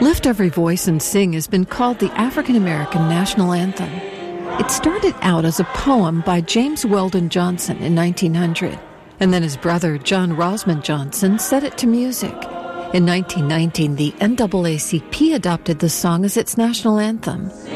Lift Every Voice and Sing has been called the African American national anthem. It started out as a poem by James Weldon Johnson in 1900, and then his brother John Rosman Johnson set it to music. In 1919, the NAACP adopted the song as its national anthem.